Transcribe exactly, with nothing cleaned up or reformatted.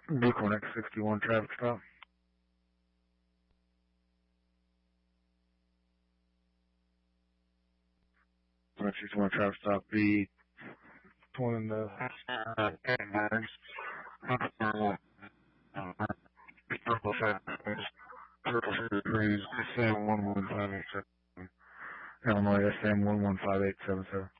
Beacon X sixty-one traffic stop. X sixty-one traffic stop. B one in the uh, purple set. Purple set degrees. S M one one five eight seven. Illinois S M one one five eight seven seven.